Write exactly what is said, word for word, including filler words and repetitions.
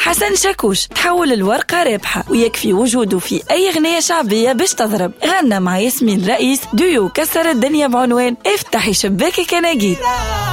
حسن شاكوش تحول الورقة رابحة، ويكفي وجوده في أي غنية شعبية باش تضرب. غنى مع ياسمين رئيس ديو كسر الدنيا بعنوان افتحي شباكك أنا جيت.